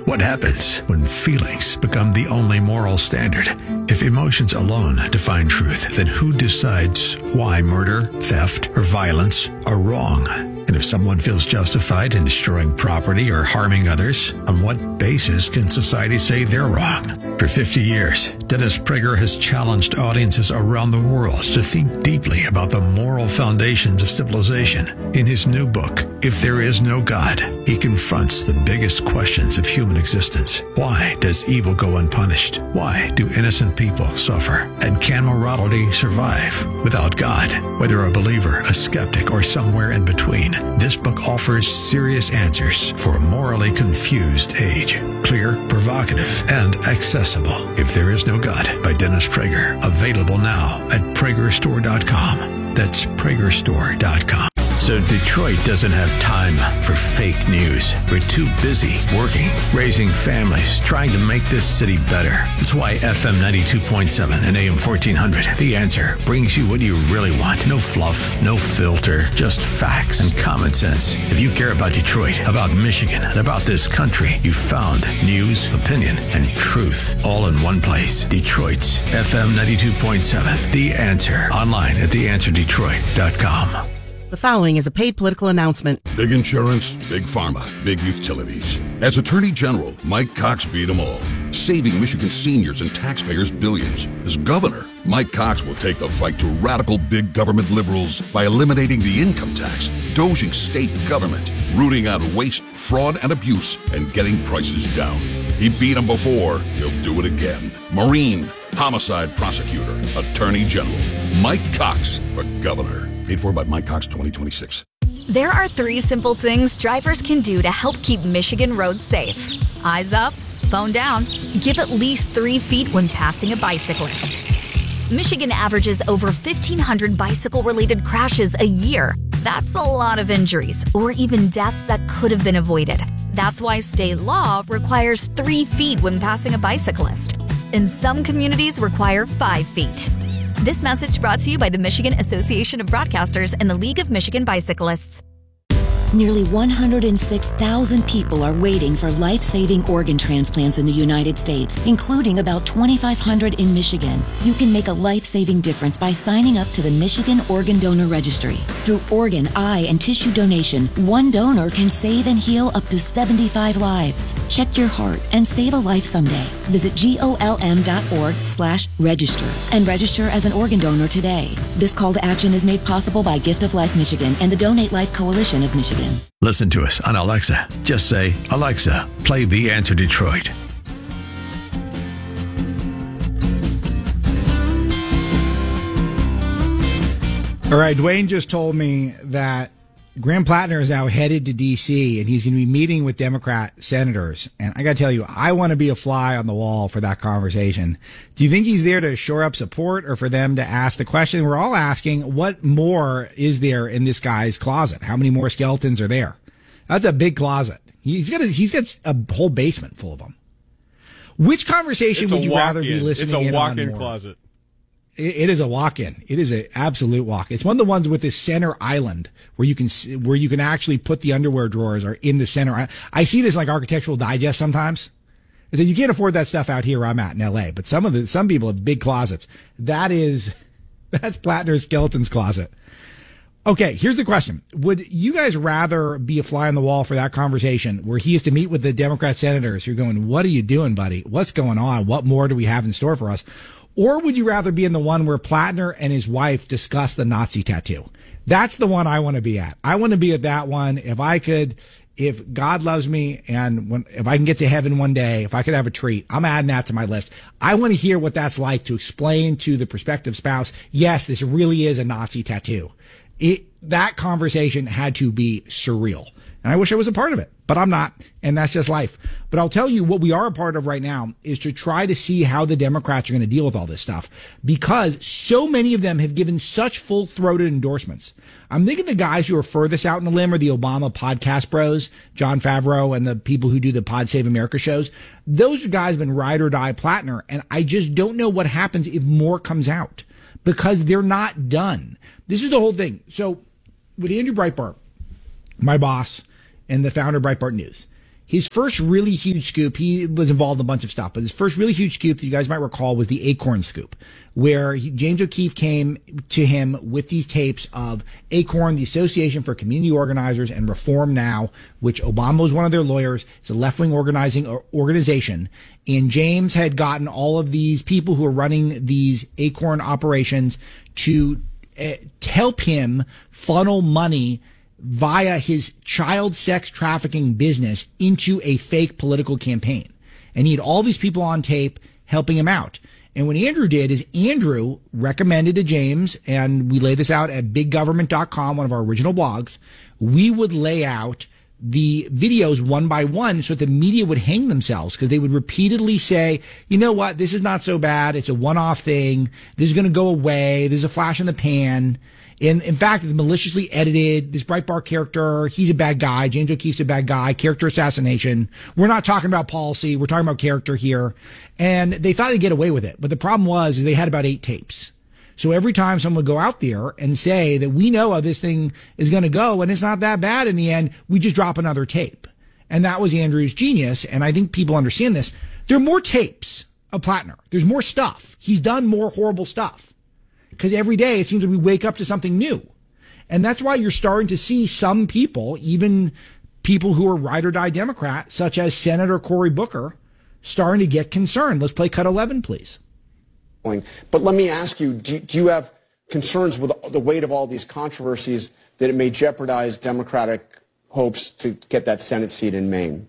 What happens when feelings become the only moral standard? If emotions alone define truth, then who decides why murder, theft, or violence are wrong? And if someone feels justified in destroying property or harming others, on what basis can society say they're wrong? For 50 years, Dennis Prager has challenged audiences around the world to think deeply about the moral foundations of civilization. In his new book, If There Is No God, he confronts the biggest questions of human existence. Why does evil go unpunished? Why do innocent people suffer? And can morality survive without God? Whether a believer, a skeptic, or somewhere in between, this book offers serious answers for a morally confused age. Clear, provocative, and accessible. If There Is No God by Dennis Prager. Available now at PragerStore.com. That's PragerStore.com. So Detroit doesn't have time for fake news. We're too busy working, raising families, trying to make this city better. That's why FM 92.7 and AM 1400, The Answer, brings you what you really want. No fluff, no filter, just facts and common sense. If you care about Detroit, about Michigan, and about this country, you found news, opinion, and truth all in one place. Detroit's FM 92.7, The Answer. Online at theanswerdetroit.com. The following is a paid political announcement. Big insurance, big pharma, big utilities. As Attorney General, Mike Cox beat them all, saving Michigan seniors and taxpayers billions. As governor, Mike Cox will take the fight to radical big government liberals by eliminating the income tax, doging state government, rooting out waste, fraud, and abuse, and getting prices down. He beat them before. He'll do it again. Marine, homicide prosecutor, Attorney General, Mike Cox for governor. Paid for by Mike Cox 2026. There are 3 simple things drivers can do to help keep Michigan roads safe. Eyes up, phone down, give at least 3 feet when passing a bicyclist. Michigan averages over 1,500 bicycle-related crashes a year. That's a lot of injuries, or even deaths that could have been avoided. That's why state law requires 3 feet when passing a bicyclist. And some communities require 5 feet. This message brought to you by the Michigan Association of Broadcasters and the League of Michigan Bicyclists. Nearly 106,000 people are waiting for life-saving organ transplants in the United States, including about 2,500 in Michigan. You can make a life-saving difference by signing up to the Michigan Organ Donor Registry. Through organ, eye, and tissue donation, one donor can save and heal up to 75 lives. Check your heart and save a life someday. Visit golm.org/register and register as an organ donor today. This call to action is made possible by Gift of Life Michigan and the Donate Life Coalition of Michigan. Listen to us on Alexa. Just say, Alexa, play The Answer Detroit. All right, Dwayne just told me that Graham Plattner is now headed to D.C. and he's going to be meeting with Democrat senators. And I got to tell you, I want to be a fly on the wall for that conversation. Do you think he's there to shore up support or for them to ask the question we're all asking, what more is there in this guy's closet? How many more skeletons are there? That's a big closet. He's got a whole basement full of them. Which conversation would you rather be listening in on? It's a walk-in closet. It is a walk-in. It is an absolute walk. It's one of the ones with this center island where you can actually put the underwear drawers are in the center. I see this like Architectural Digest sometimes. You can't afford that stuff out here where I'm at in LA, but some people have big closets. That's Plattner's skeleton's closet. Okay, here's the question. Would you guys rather be a fly on the wall for that conversation where he is to meet with the Democrat senators who are going, what are you doing, buddy? What's going on? What more do we have in store for us? Or would you rather be in the one where Plattner and his wife discuss the Nazi tattoo? That's the one I want to be at. I want to be at that one. If God loves me and if I can get to heaven one day, if I could have a treat, I'm adding that to my list. I want to hear what that's like to explain to the prospective spouse, yes, this really is a Nazi tattoo. That conversation had to be surreal. And I wish I was a part of it, but I'm not. And that's just life. But I'll tell you what we are a part of right now is to try to see how the Democrats are going to deal with all this stuff, because so many of them have given such full-throated endorsements. I'm thinking the guys who are furthest out in the limb are the Obama podcast bros, Jon Favreau and the people who do the Pod Save America shows. Those guys have been ride or die Plattner. And I just don't know what happens if more comes out, because they're not done. This is the whole thing. So with Andrew Breitbart, my boss and the founder of Breitbart News, His first really huge scoop, he was involved in a bunch of stuff, but his first really huge scoop that you guys might recall was the Acorn scoop, where James O'Keefe came to him with these tapes of Acorn, the Association for Community Organizers, and Reform Now, which Obama was one of their lawyers. It's a left-wing organization. And James had gotten all of these people who are running these Acorn operations to help him funnel money via his child sex trafficking business into a fake political campaign. And he had all these people on tape helping him out. And what Andrew did is Andrew recommended to James, and we lay this out at biggovernment.com, one of our original blogs, we would lay out the videos one by one so that the media would hang themselves, because they would repeatedly say, you know what, this is not so bad. It's a one-off thing. This is going to go away. There's a flash in the pan. In fact, it's maliciously edited. This Breitbart character, he's a bad guy. James O'Keefe's a bad guy. Character assassination. We're not talking about policy. We're talking about character here. And they thought they'd get away with it. But the problem was they had about 8 tapes. So every time someone would go out there and say that we know how this thing is going to go and it's not that bad in the end, we just drop another tape. And that was Andrew's genius. And I think people understand this. There are more tapes of Plattner. There's more stuff. He's done more horrible stuff. Because every day it seems that we wake up to something new. And that's why you're starting to see some people, even people who are ride or die Democrat, such as Senator Cory Booker, starting to get concerned. Let's play cut 11, please. But let me ask you, do you have concerns with the weight of all these controversies that it may jeopardize Democratic hopes to get that Senate seat in Maine?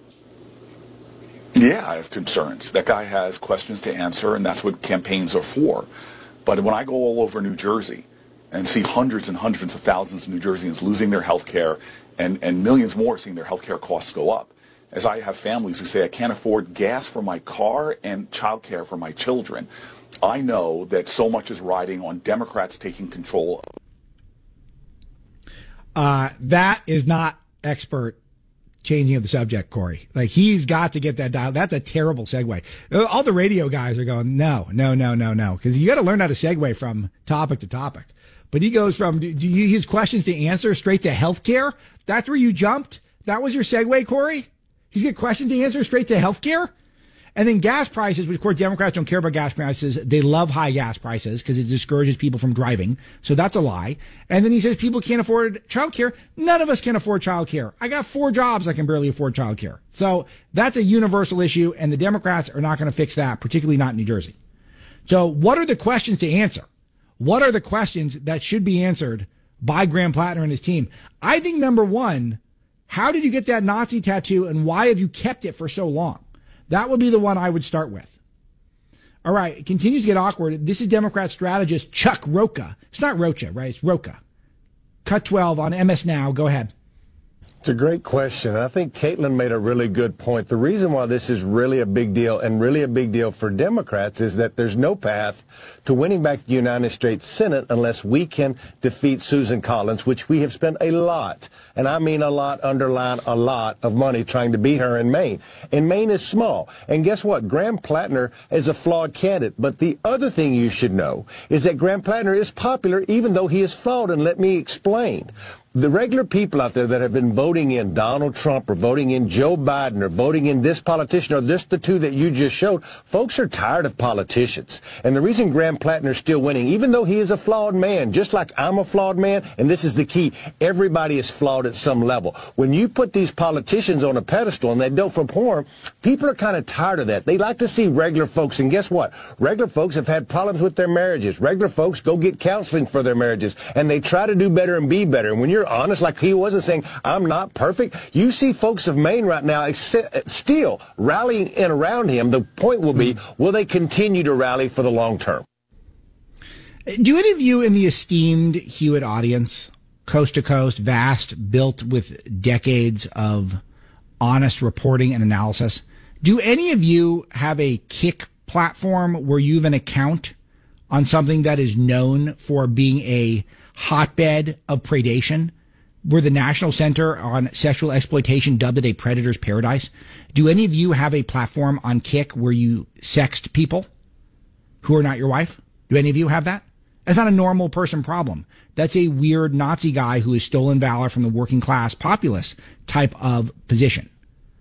Yeah, I have concerns. That guy has questions to answer, and that's what campaigns are for. But when I go all over New Jersey and see hundreds and hundreds of thousands of New Jerseyans losing their health care and millions more seeing their health care costs go up, as I have families who say I can't afford gas for my car and child care for my children, I know that so much is riding on Democrats taking control. That is not expert changing of the subject, Corey. Like, he's got to get that dial. That's a terrible segue. All the radio guys are going, no, because you got to learn how to segue from topic to topic. But he goes from his questions to answer straight to healthcare. That's where you jumped. That was your segue, Corey. He's got questions to answer straight to healthcare. And then gas prices, which of course Democrats don't care about gas prices. They love high gas prices because it discourages people from driving. So that's a lie. And then he says people can't afford childcare. None of us can afford childcare. I got 4 jobs. I can barely afford childcare. So that's a universal issue, and the Democrats are not going to fix that, particularly not in New Jersey. So what are the questions to answer? What are the questions that should be answered by Graham Plattner and his team? I think number one, how did you get that Nazi tattoo, and why have you kept it for so long? That would be the one I would start with. All right, it continues to get awkward. This is Democrat strategist Chuck Rocha. It's not Rocha, right? It's Rocha. Cut 12 on MS Now. Go ahead. It's a great question. I think Caitlin made a really good point. The reason why this is really a big deal, and really a big deal for Democrats, is that there's no path to winning back the United States Senate unless we can defeat Susan Collins, which we have spent a lot, and I mean a lot, underline a lot, of money trying to beat her in Maine. And Maine is small. And guess what? Graham Plattner is a flawed candidate. But the other thing you should know is that Graham Plattner is popular even though he is flawed, and let me explain. The regular people out there that have been voting in Donald Trump or voting in Joe Biden or voting in this politician or just the two that you just showed, folks are tired of politicians. And the reason Graham Plattner is still winning, even though he is a flawed man, just like I'm a flawed man, and this is the key, everybody is flawed at some level. When you put these politicians on a pedestal and they don't perform, people are kind of tired of that. They like to see regular folks, and guess what? Regular folks have had problems with their marriages. Regular folks go get counseling for their marriages, and they try to do better and be better. And when you're honest, like he wasn't saying, I'm not perfect. You see folks of Maine right now still rallying in around him. The point will be, will they continue to rally for the long term? Do any of you in the esteemed Hewitt audience, coast to coast, vast, built with decades of honest reporting and analysis, do any of you have a Kick platform where you have an account on something that is known for being a hotbed of predation? We're the National Center on Sexual Exploitation, dubbed it a predator's paradise. Do any of you have a platform on Kick where you sext people who are not your wife? Do any of you have that? That's not a normal person problem. That's a weird Nazi guy who has stolen valor from the working class populace type of position.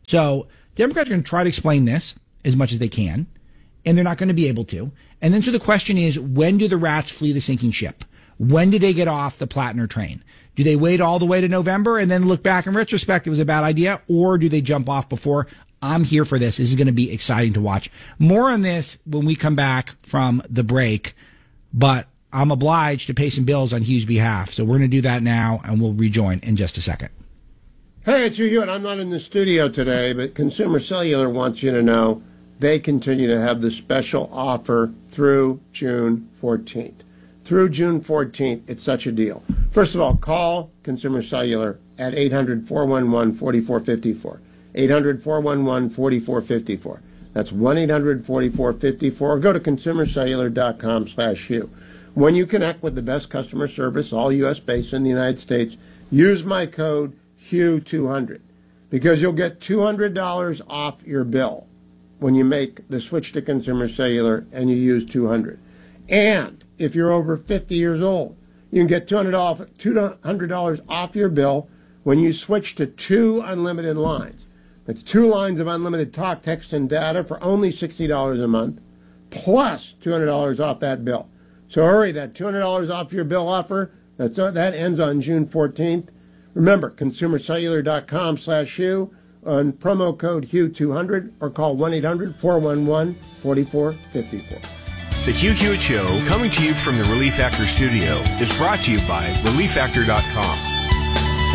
So Democrats are going to try to explain this as much as they can, and they're not going to be able to. And then so the question is, when do the rats flee the sinking ship? When do they get off the Plattner train? Do they wait all the way to November and then look back in retrospect it was a bad idea, or do they jump off before? I'm here for this. This is going to be exciting to watch. More on this when we come back from the break, but I'm obliged to pay some bills on Hugh's behalf. So we're going to do that now, and we'll rejoin in just a second. Hey, it's Hugh, and I'm not in the studio today, but Consumer Cellular wants you to know they continue to have the special offer through June 14th. Through June 14th, it's such a deal. First of all, call Consumer Cellular at 800-411-4454. 800-411-4454. That's 1-800-4454. Or go to consumercellular.com/Hugh. When you connect with the best customer service, all U.S. based in the United States, use my code HUGH200 because you'll get $200 off your bill when you make the switch to Consumer Cellular and you use 200. And if you're over 50 years old, you can get $200 off your bill when you switch to 2 unlimited lines. That's 2 lines of unlimited talk, text, and data for only $60 a month, plus $200 off that bill. So hurry, that $200 off your bill offer, that ends on June 14th. Remember, consumercellular.com/Hugh on promo code HUGH200 or call 1-800-411-4454. The Hugh Hewitt Show, coming to you from the Relief Factor studio, is brought to you by ReliefFactor.com.